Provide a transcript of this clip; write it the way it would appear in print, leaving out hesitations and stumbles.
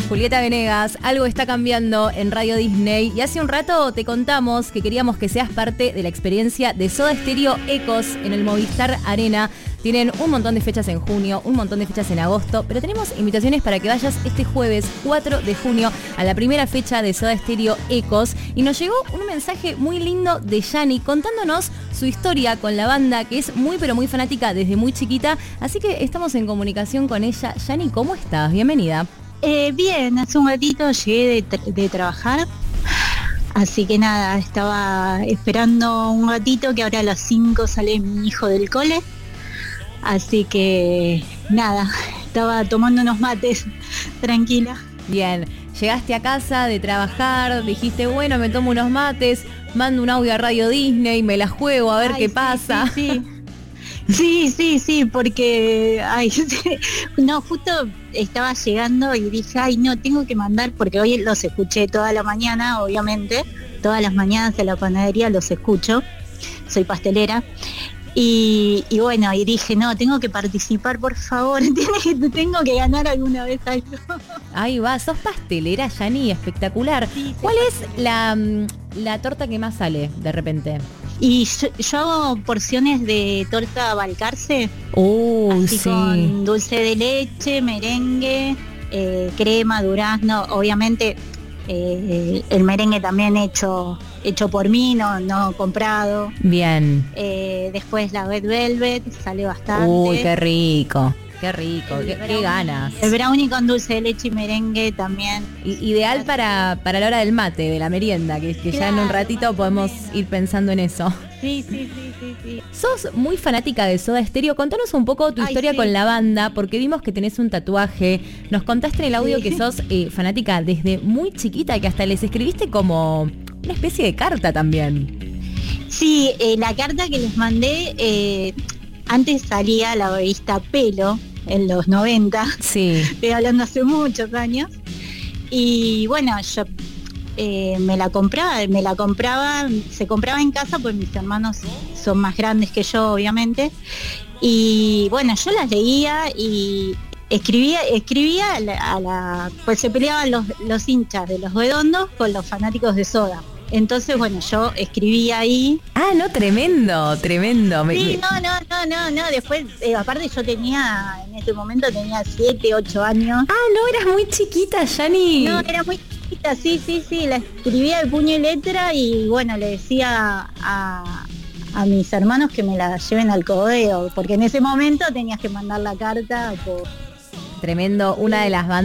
Julieta Venegas, algo está cambiando en Radio Disney y hace un rato te contamos que queríamos que seas parte de la experiencia de Soda Stereo Ecos en el Movistar Arena. Tienen un montón de fechas en junio, un montón de fechas en agosto, pero tenemos invitaciones para que vayas este jueves 4 de junio a la primera fecha de Soda Stereo Ecos. Y nos llegó un mensaje muy lindo de Yani contándonos su historia con la banda, que es muy pero muy fanática desde muy chiquita, así que estamos en comunicación con ella. Yani, ¿cómo estás? Bienvenida. Bien, hace un ratito llegué de trabajar, así que nada, estaba esperando un ratito que ahora a las 5 sale mi hijo del cole, así que nada, estaba tomando unos mates, tranquila. Bien, llegaste a casa de trabajar, dijiste, bueno, me tomo unos mates, mando un audio a Radio Disney, me la juego a ver qué pasa. Sí, porque no, justo estaba llegando y dije, no, tengo que mandar, porque hoy los escuché toda la mañana, obviamente, todas las mañanas en la panadería los escucho, soy pastelera, y bueno, y dije, no, tengo que participar, por favor, tengo que ganar alguna vez algo. Ahí va, sos pastelera, Yani, espectacular. Sí, ¿Cuál es la torta que más sale de repente? Y yo hago porciones de torta Balcarce, así sí. con dulce de leche, merengue, crema, durazno, obviamente el merengue también hecho por mí, no comprado. Bien. Después la Red Velvet, sale bastante. Uy, qué rico. Qué rico, qué ganas. El brownie con dulce de leche y merengue también. Ideal para la hora del mate, de la merienda, que claro, ya en un ratito podemos ir pensando en eso. Sí. Sos muy fanática de Soda Stereo. Contanos un poco tu historia con la banda, porque vimos que tenés un tatuaje. Nos contaste en el audio que sos fanática desde muy chiquita, que hasta les escribiste como una especie de carta también. Sí, la carta que les mandé... antes salía la revista Pelo, en los 90, sí. Estoy hablando hace muchos años, y bueno, yo me la compraba, se compraba en casa, pues mis hermanos son más grandes que yo, obviamente, y bueno, yo las leía y escribía pues se peleaban los hinchas de Los Redondos con los fanáticos de Soda. Entonces, bueno, yo escribía ahí. No, tremendo. Sí, no, después, aparte yo en ese momento tenía 7, 8 años. No, eras muy chiquita, Yani. No, era muy chiquita, sí, la escribía de puño y letra y bueno, le decía a mis hermanos que me la lleven al correo, porque en ese momento tenías que mandar la carta por... Tremendo, una de las bandas